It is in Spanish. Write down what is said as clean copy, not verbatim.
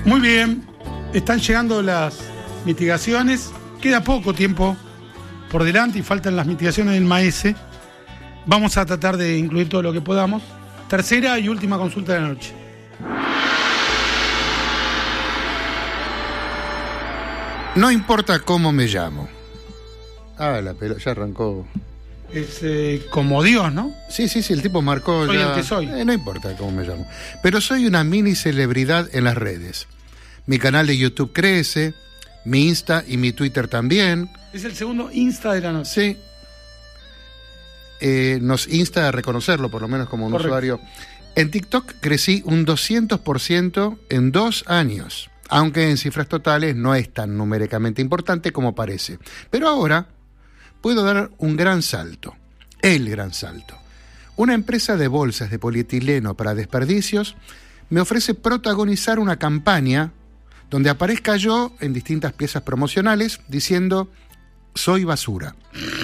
Muy bien, están llegando las mitigaciones, queda poco tiempo por delante y faltan las mitigaciones del MAESE. Vamos a tratar de incluir todo lo que podamos. Tercera y última consulta de la noche. No importa cómo me llamo. La pelota ya arrancó. Es como Dios, ¿no? Sí, el tipo marcó soy ya. El que soy. No importa cómo me llamo. Pero soy una mini celebridad en las redes. Mi canal de YouTube crece, mi Insta y mi Twitter también. Es el segundo Insta de la noche. Sí. Nos insta a reconocerlo, por lo menos como un usuario. En TikTok crecí un 200% en 2 años. Aunque en cifras totales no es tan numéricamente importante como parece. Pero ahora puedo dar un gran salto. El gran salto. Una empresa de bolsas de polietileno para desperdicios me ofrece protagonizar una campaña donde aparezca yo en distintas piezas promocionales diciendo: soy basura.